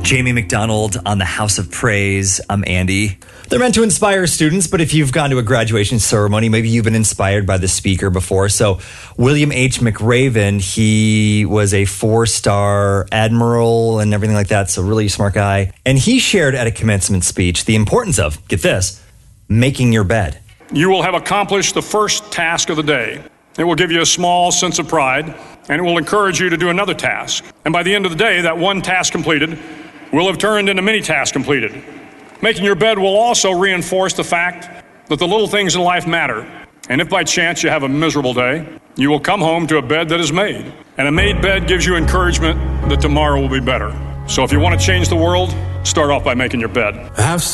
Jamie McDonald on the House of Praise. I'm Andy. They're meant to inspire students, but if you've gone to a graduation ceremony, maybe you've been inspired by the speaker before. So William H. McRaven, he was a 4-star admiral and everything like that, so really smart guy. And he shared at a commencement speech the importance of, get this, making your bed. You will have accomplished the first task of the day. It will give you a small sense of pride, and it will encourage you to do another task. And by the end of the day, that one task completed will have turned into many tasks completed. Making your bed will also reinforce the fact that the little things in life matter. And if by chance you have a miserable day, you will come home to a bed that is made. And a made bed gives you encouragement that tomorrow will be better. So if you want to change the world, start off by making your bed.